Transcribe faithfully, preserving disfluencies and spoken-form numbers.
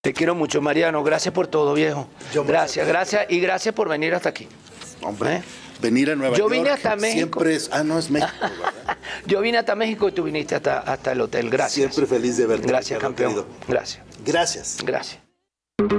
Te quiero mucho, Mariano. Gracias por todo, viejo. Yo Gracias, gracias y gracias por venir hasta aquí. Hombre, ¿Eh? venir a Nueva Yo York vine hasta México. siempre es... Ah, no, es México, ¿verdad? Yo vine hasta México y tú viniste hasta, hasta el hotel. Gracias. Siempre feliz de verte. Gracias, Ricardo, campeón. querido. Gracias. Gracias. Gracias.